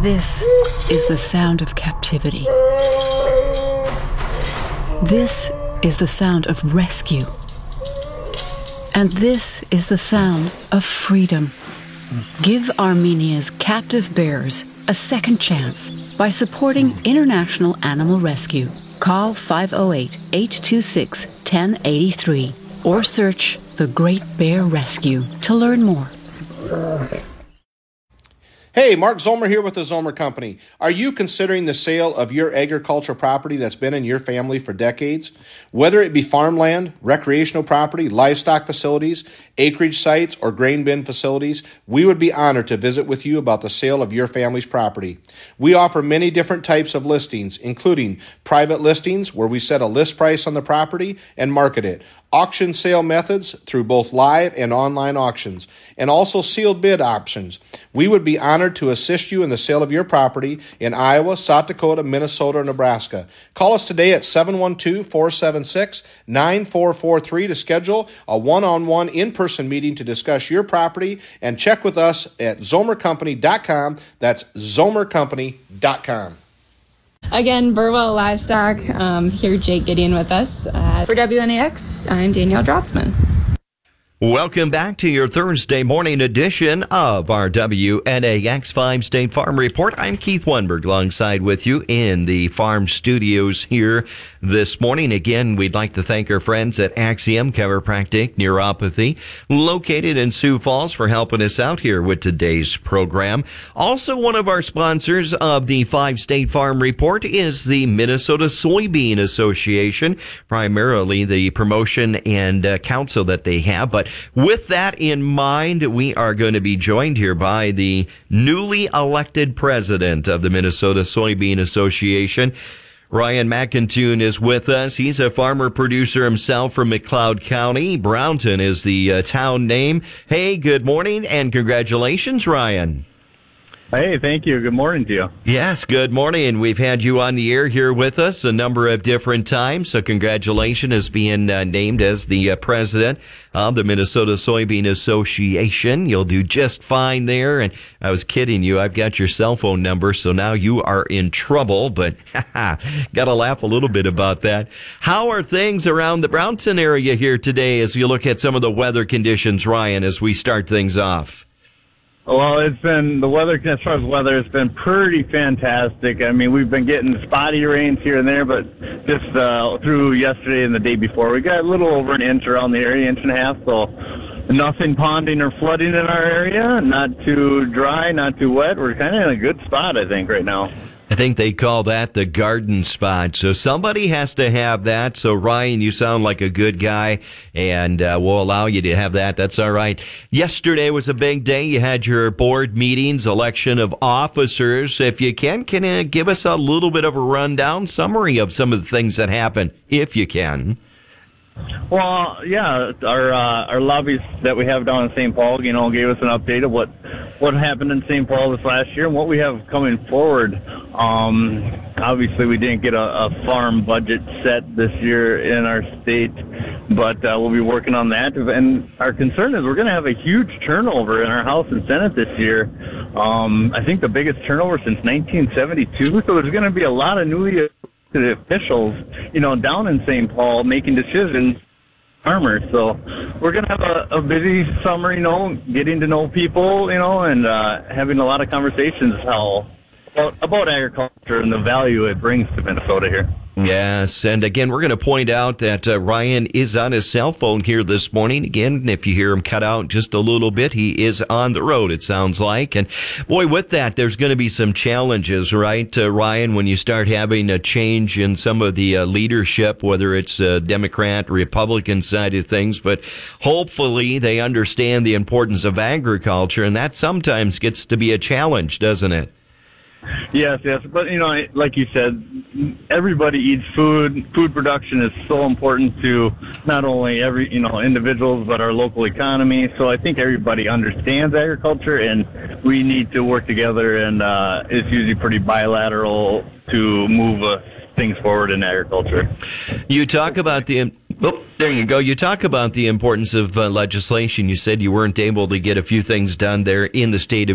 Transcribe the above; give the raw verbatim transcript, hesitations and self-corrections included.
This is the sound of captivity. This is the sound of rescue. And this is the sound of freedom. Give Armenia's captive bears a second chance by supporting International Animal Rescue. Call five oh eight, eight two six, one oh eight three or search The Great Bear Rescue to learn more. Hey, Mark Zomer here with the Zomer Company. Are you considering the sale of your agricultural property that's been in your family for decades? Whether it be farmland, recreational property, livestock facilities, acreage sites, or grain bin facilities, we would be honored to visit with you about the sale of your family's property. We offer many different types of listings, including private listings where we set a list price on the property and market it, auction sale methods through both live and online auctions, and also sealed bid options. We would be honored to assist you in the sale of your property in Iowa, South Dakota, Minnesota, or Nebraska. Call us today at seven one two, four seven six, nine four four three to schedule a one-on-one in-person meeting to discuss your property, and check with us at zomer company dot com. That's zomer company dot com. Again, Burwell Livestock, um, here Jake Gideon with us. Uh, for W N A X, I'm Danielle Drotzman. Welcome back to your Thursday morning edition of our W N A X five State Farm Report. I'm Keith Wunberg alongside with you in the farm studios here this morning. Again, we'd like to thank our friends at Axiom Chiropractic Neuropathy, located in Sioux Falls, for helping us out here with today's program. Also, one of our sponsors of the five State Farm Report is the Minnesota Soybean Association, primarily the promotion and uh, council that they have. But with that in mind, we are going to be joined here by the newly elected president of the Minnesota Soybean Association. Ryan McIntoon is with us. He's a farmer producer himself from McLeod County. Brownton is the uh, town name. Hey, good morning and congratulations, Ryan. Hey, thank you. Good morning to you. Yes, good morning. We've had you on the air here with us a number of different times, so congratulations as being uh, named as the uh, president of the Minnesota Soybean Association. You'll do just fine there, and I was kidding you. I've got your cell phone number, so now you are in trouble, but got to laugh a little bit about that. How are things around the Brownton area here today as you look at some of the weather conditions, Ryan, as we start things off? Well, it's been, the weather, as far as weather, it's been pretty fantastic. I mean, we've been getting spotty rains here and there, but just uh, through yesterday and the day before, we got a little over an inch around the area, inch and a half, so nothing ponding or flooding in our area, not too dry, not too wet. We're kind of in a good spot, I think, right now. I think they call that the garden spot. So somebody has to have that. So, Ryan, you sound like a good guy, and uh, we'll allow you to have that. That's all right. Yesterday was a big day. You had your board meetings, election of officers. If you can, can you give us a little bit of a rundown, summary of some of the things that happened, if you can? Well, yeah, our uh, our lobbies that we have down in Saint Paul, you know, gave us an update of what what happened in Saint Paul this last year and what we have coming forward. Um, obviously, we didn't get a, a farm budget set this year in our state, but uh, we'll be working on that. And our concern is we're going to have a huge turnover in our House and Senate this year. Um, I think the biggest turnover since nineteen seventy-two. So there's going to be a lot of newly the officials, you know, down in Saint Paul making decisions, farmers. So we're going to have a, a busy summer, you know, getting to know people, you know, and uh, having a lot of conversations how about, about agriculture and the value it brings to Minnesota here. Yes, and again, we're going to point out that uh, Ryan is on his cell phone here this morning. Again, if you hear him cut out just a little bit, he is on the road, it sounds like. And boy, with that, there's going to be some challenges, right, uh, Ryan, when you start having a change in some of the uh, leadership, whether it's uh, Democrat, Republican side of things. But hopefully they understand the importance of agriculture, and that sometimes gets to be a challenge, doesn't it? Yes, yes, but you know, like you said, everybody eats food. Food production is so important to not only every you know individuals but our local economy. So I think everybody understands agriculture, and we need to work together. And uh, it's usually pretty bilateral to move uh, things forward in agriculture. You talk about the. Oh, there you go. You talk about the importance of uh, legislation. You said you weren't able to get a few things done there in the state of